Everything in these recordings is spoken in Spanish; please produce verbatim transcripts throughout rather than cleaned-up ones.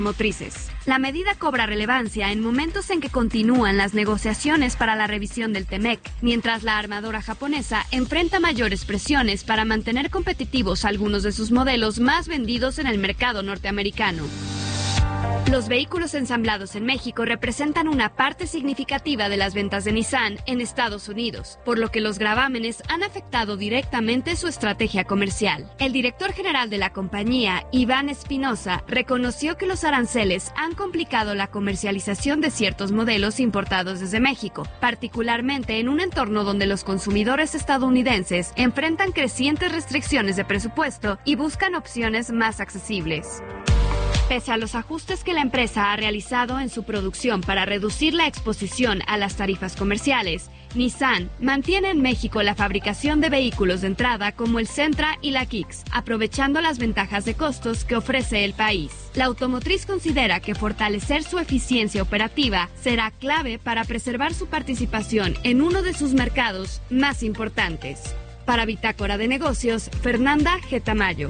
motrices. La medida cobra relevancia en momentos en que continúan las negociaciones para la revisión del TEMEC, mientras la armadora japonesa enfrenta mayores presiones para mantener competitivos algunos de sus modelos más vendidos en el mercado norteamericano. Los vehículos ensamblados en México representan una parte significativa de las ventas de Nissan en Estados Unidos, por lo que los gravámenes han afectado directamente su estrategia comercial. El director general de la compañía, Iván Espinosa, reconoció que los aranceles han complicado la comercialización de ciertos modelos importados desde México, particularmente en un entorno donde los consumidores estadounidenses enfrentan crecientes restricciones de presupuesto y buscan opciones más accesibles. Pese a los ajustes que la empresa ha realizado en su producción para reducir la exposición a las tarifas comerciales, Nissan mantiene en México la fabricación de vehículos de entrada como el Sentra y la Kicks, aprovechando las ventajas de costos que ofrece el país. La automotriz considera que fortalecer su eficiencia operativa será clave para preservar su participación en uno de sus mercados más importantes. Para Bitácora de Negocios, Fernanda G. Tamayo.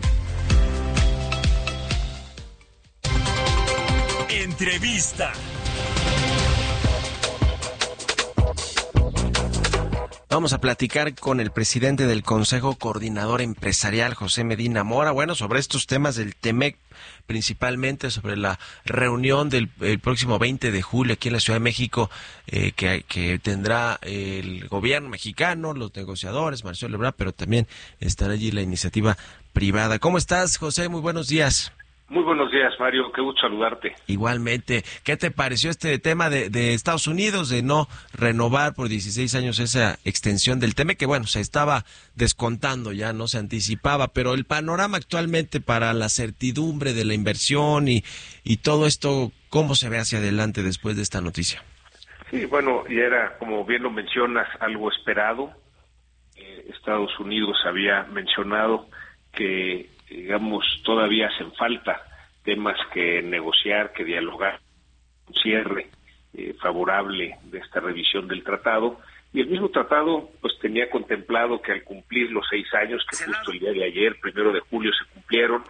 Entrevista. Vamos a platicar con el presidente del Consejo Coordinador Empresarial, José Medina Mora, bueno, sobre estos temas del TEMEC, principalmente sobre la reunión del el próximo veinte de julio aquí en la Ciudad de México, eh, que, que tendrá el gobierno mexicano, los negociadores, Marcelo Ebrard, pero también estará allí la iniciativa privada. ¿Cómo estás, José? Muy buenos días. Muy buenos días, Mario. Qué gusto saludarte. Igualmente. ¿Qué te pareció este tema de, de Estados Unidos de no renovar por dieciséis años esa extensión del TEMEC? Que bueno, se estaba descontando ya, no se anticipaba, pero el panorama actualmente para la certidumbre de la inversión y, y todo esto, ¿cómo se ve hacia adelante después de esta noticia? Sí, bueno, ya era, como bien lo mencionas, algo esperado. Eh, Estados Unidos había mencionado que, digamos, todavía hacen falta temas que negociar, que dialogar, un cierre eh, favorable de esta revisión del tratado, y el mismo tratado pues tenía contemplado que al cumplir los seis años, que justo el día de ayer, primero de julio, se cumplieron,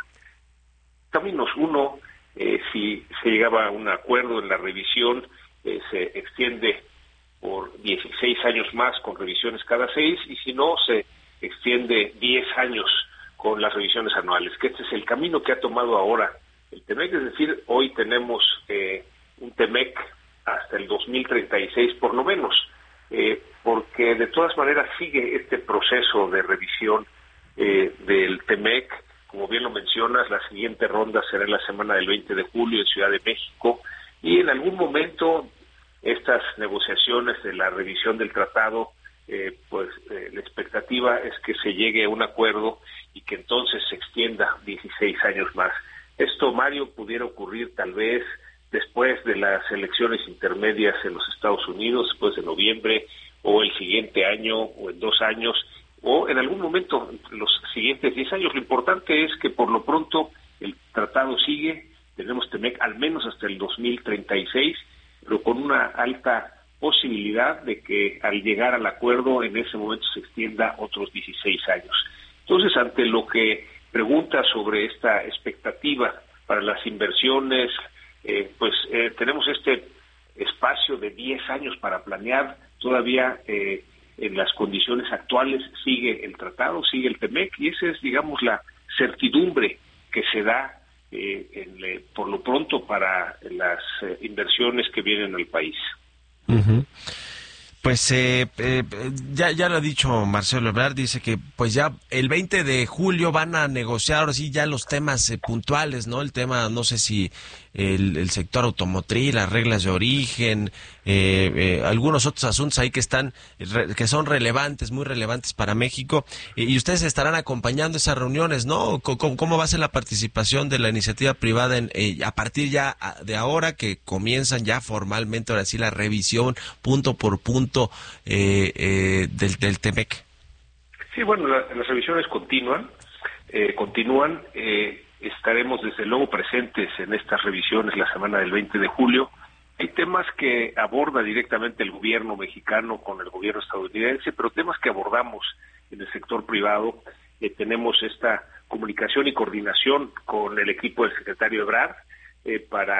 caminos uno, eh, si se llegaba a un acuerdo en la revisión, eh, se extiende por dieciséis años más con revisiones cada seis, y si no, se extiende diez años con las revisiones anuales, que este es el camino que ha tomado ahora el TEMEC, es decir, hoy tenemos eh, un TEMEC hasta el dos mil treinta y seis por lo menos, eh, porque de todas maneras sigue este proceso de revisión eh, del TEMEC, como bien lo mencionas, la siguiente ronda será en la semana del veinte de julio en Ciudad de México, y en algún momento estas negociaciones de la revisión del tratado, eh, pues eh, la expectativa es que se llegue a un acuerdo y que entonces se extienda dieciséis años más. Esto, Mario, pudiera ocurrir tal vez después de las elecciones intermedias en los Estados Unidos, después de noviembre, o el siguiente año, o en dos años, o en algún momento entre los siguientes diez años. Lo importante es que por lo pronto el tratado sigue, tenemos TEMEC al menos hasta el dos mil treinta y seis, pero con una alta posibilidad de que al llegar al acuerdo en ese momento se extienda otros dieciséis años. Entonces, ante lo que pregunta sobre esta expectativa para las inversiones, eh, pues eh, tenemos este espacio de diez años para planear. Todavía eh, en las condiciones actuales sigue el tratado, sigue el TEMEC, y esa es, digamos, la certidumbre que se da eh, en, eh, por lo pronto para las eh, inversiones que vienen al país. Uh-huh. Pues eh, eh, ya ya lo ha dicho Marcelo Ebrard, dice que pues ya el veinte de julio van a negociar ahora sí ya los temas eh, puntuales, ¿no? El tema, no sé si el, el sector automotriz, las reglas de origen, eh, eh, algunos otros asuntos ahí que están que son relevantes, muy relevantes para México, eh, y ustedes estarán acompañando esas reuniones, ¿no? ¿Cómo, cómo va a ser la participación de la iniciativa privada en, eh, a partir ya de ahora que comienzan ya formalmente ahora sí la revisión punto por punto Eh, eh, del, del TEMEC? Sí, bueno, la, las revisiones continúan, eh, continúan, eh, estaremos desde luego presentes en estas revisiones la semana del veinte de julio. Hay temas que aborda directamente el gobierno mexicano con el gobierno estadounidense, pero temas que abordamos en el sector privado. Eh, tenemos esta comunicación y coordinación con el equipo del secretario Ebrard, eh, para